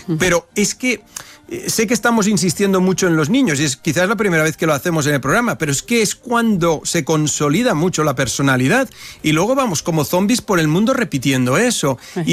Pero es que sé que estamos insistiendo mucho en los niños y es quizás la primera vez que lo hacemos en el programa, pero es que es cuando se consolida mucho la personalidad y luego vamos como zombies por el mundo repitiendo eso. Y